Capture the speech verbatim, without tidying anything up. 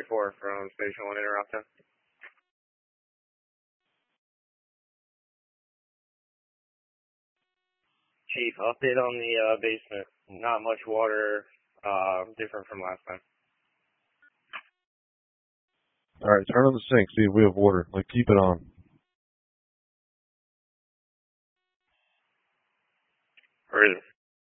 thirty-four from Station one Interruption. Chief, update on the uh, basement. Not much water, uh, different from last time. Alright, turn on the sink, see if we have water. Like, keep it on. Where is it?